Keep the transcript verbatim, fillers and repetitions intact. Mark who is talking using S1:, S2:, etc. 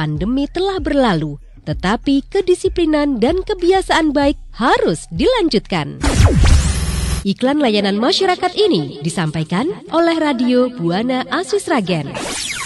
S1: pandemi telah berlalu, tetapi kedisiplinan dan kebiasaan baik harus dilanjutkan. Iklan layanan masyarakat ini disampaikan oleh Radio Buana Asis Ragen.